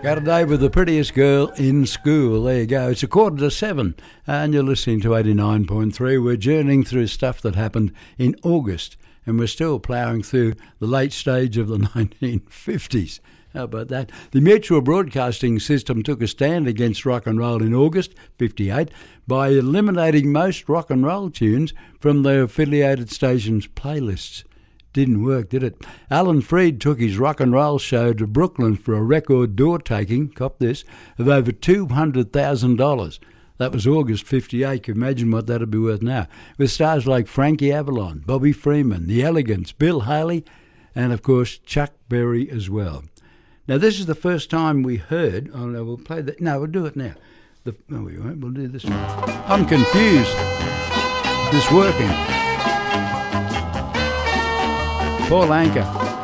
Got a day with the prettiest girl in school. There you go. It's 7:15 and you're listening to 89.3. We're journeying through stuff that happened in August and we're still ploughing through the late stage of the 1950s. How about that? The Mutual Broadcasting System took a stand against rock and roll in August 58 by eliminating most rock and roll tunes from their affiliated stations' playlists. Didn't work, did it? Alan Freed took his rock and roll show to Brooklyn for a record door-taking, cop this, of over $200,000. That was August 58. Can you imagine what that'd be worth now? With stars like Frankie Avalon, Bobby Freeman, The Elegants, Bill Haley, and of course Chuck Berry as well. Now this is the first time we heard. Oh no, we'll play that. No, we'll do it now. No, we won't. We'll do this one. I'm confused. This working. Paul Anka.